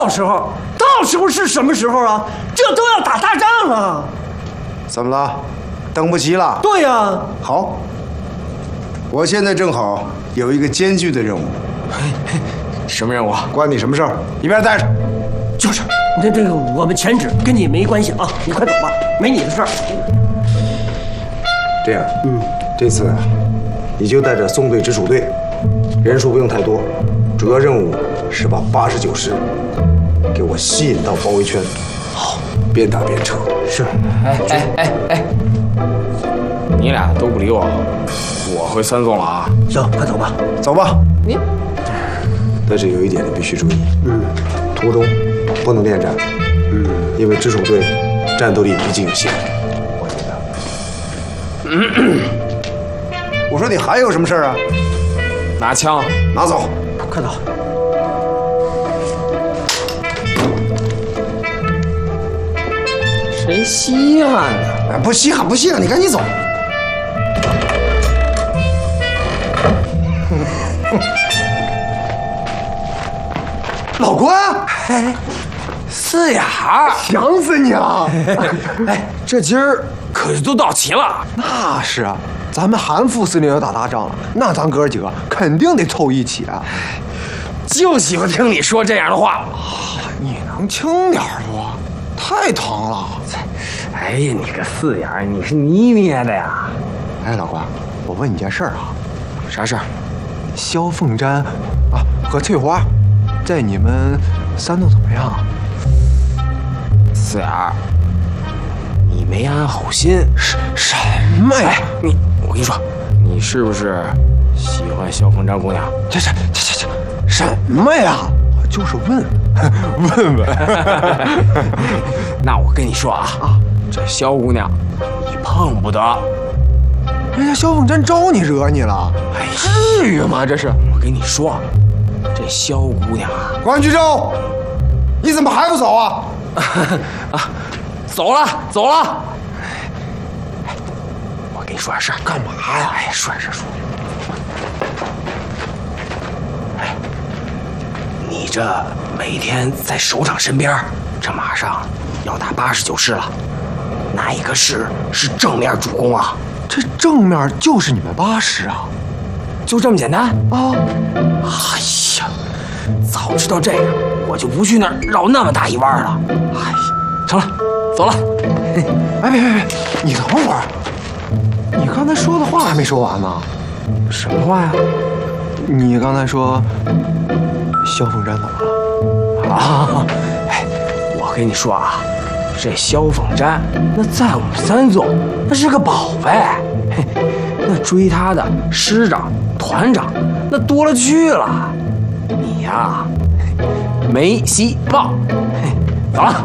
到时候是什么时候啊？这都要打大仗了。 怎么了？等不及了？ 对呀。 好，我现在正好有一个艰巨的任务。 什么任务？ 关你什么事儿？一边待着。 就是，这个我们前指跟你没关系啊，你快走吧，没你的事儿。 这样，这次啊，你就带着纵队直属队，人数不用太多，主要任务是把89师给我吸引到包围圈，好，边打边撤。 是。 哎，你俩都不理我，我回三纵了啊。 行，快走吧。 走吧。 你， 但是有一点你必须注意，途中不能恋战，因为直属队战斗力毕竟有限。我觉得。我说你还有什么事儿啊？ 拿枪， 拿走， 快走。 谁稀罕呢？ 哎，不稀罕，不稀罕，你赶紧走。老关， 四眼， 想死你了！ 哎，这今儿可都到齐了。 那是啊，咱们韩副司令要打大仗了，那咱哥几个肯定得凑一起啊！ 就喜欢听你说这样的话。 你能轻点不？太疼了！ 哎呀，你个四眼，你是泥捏的呀？ 哎，老关，我问你件事儿啊。 啥事儿？ 萧凤瞻啊和翠花，在你们三洞怎么样？ 四眼，你没安好心。 什么呀？ 我跟你说，你是不是喜欢萧凤瞻姑娘？ 这什么呀？我就是问问。 那我跟你说啊，这萧姑娘你碰不得。 人家萧凤瞻招你惹你了？ 哎， 至于吗？这是。 我跟你说，这萧姑娘啊， 关居正，你怎么还不走啊？ 走了。我跟你说点事儿。 干嘛呀？ 哎，说点事儿说。哎，你这每天在首长身边，这马上要打89师了，哪一个师是正面主攻啊？ 这正面就是你们8师啊， 就这么简单啊！ 哎呀，早知道这样，我就不去那儿绕那么大一弯了。哎呀，成了，走了。 哎，别，你等会儿，你刚才说的话还没说完呢。 什么话呀？ 你刚才说萧凤瞻怎么了？ 啊，哎，我跟你说啊，这萧凤瞻那在我们三纵那是个宝贝，嘿，那追他的师长、团长那多了去了。你呀，没希望。嘿，走了。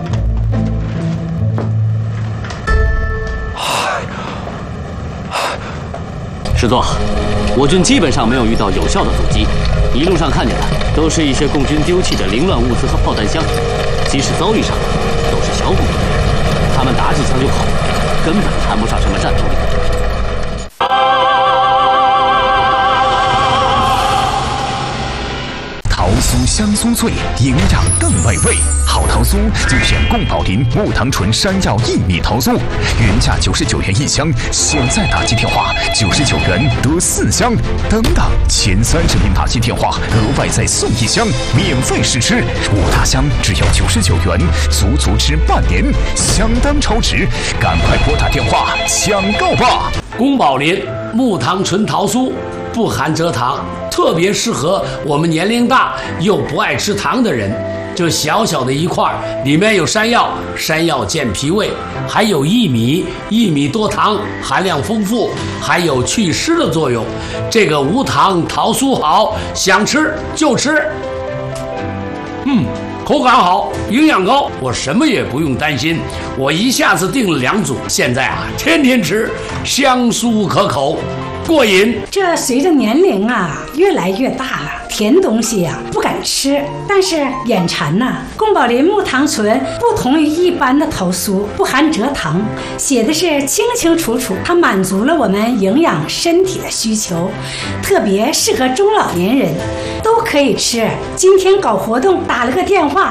师座，我军基本上没有遇到有效的阻击，一路上看见的都是一些共军丢弃的凌乱物资和炮弹箱，即使遭遇上的都是小股部队，他们打几枪就跑，根本谈不上什么战斗力。 桃酥香酥脆，营养更美味。好桃酥就选贡宝林木糖醇山药薏米桃酥，原价99元1箱，现在打进电话99元得4箱。等等，前30名打进电话，额外再送1箱，免费试吃。5大箱只要99元，足足吃半年，相当超值。赶快拨打电话抢购吧！ 宫保林木糖醇桃酥不含蔗糖，特别适合我们年龄大又不爱吃糖的人。这小小的一块里面有山药，山药健脾胃，还有薏米，薏米多糖，含量丰富，还有祛湿的作用。这个无糖桃酥好，想吃就吃。口感好，营养高，我什么也不用担心。我一下子订了2组，现在啊，天天吃，香酥可口，过瘾。 这随着年龄啊越来越大了， 甜东西呀不敢吃。但是眼馋呐，宫保林木糖醇不同于一般的桃酥，不含蔗糖，写的是清清楚楚，它满足了我们营养身体的需求，特别适合中老年人，都可以吃。今天搞活动打了个电话，